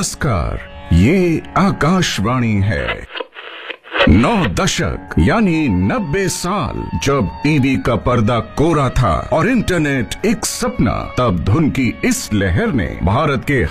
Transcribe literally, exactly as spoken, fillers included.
नमस्कार, ये आकाशवाणी है। नौ दशक यानी नब्बे साल जब टीवी का पर्दा कोरा था और इंटरनेट एक सपना, तब धुन की इस लहर ने भारत के